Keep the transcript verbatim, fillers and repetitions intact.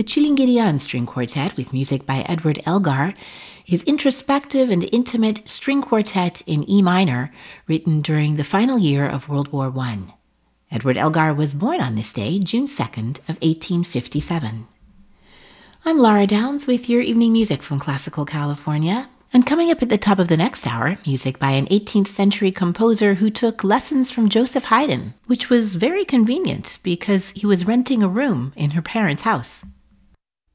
Chilingirian String Quartet, with music by Edward Elgar, is introspective and intimate string quartet in E minor, written during the final year of World War One. Edward Elgar was born on this day, June second of eighteen fifty-seven. I'm Laura Downs with your evening music from Classical California. And coming up at the top of the next hour, music by an eighteenth century composer who took lessons from Joseph Haydn, which was very convenient because he was renting a room in her parents' house.